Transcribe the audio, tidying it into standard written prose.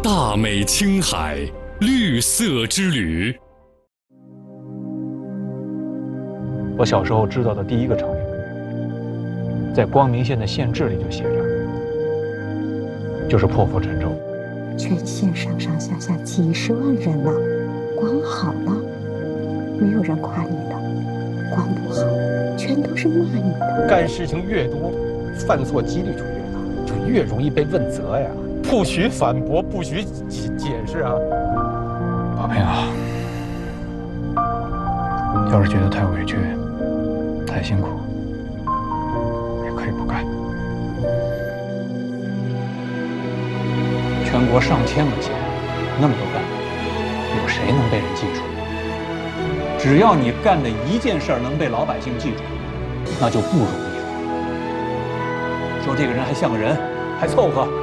大美青海，绿色之旅。 我小时候知道的第一个成语，在光明县的县志里就写着，就是破釜沉舟。 全县上上下下几十万人呢，光好了，没有人夸你的；光不好，全都是骂你的。 干事情越多，犯错几率就越大，就越容易被问责呀。不许反驳，不许解释啊！ 宝平啊，要是觉得太委屈、太辛苦，也可以不干。全国上千个县，那么多干部，有谁能被人记住？只要你干的一件事能被老百姓记住，那就不容易了。说这个人还像个人，还凑合。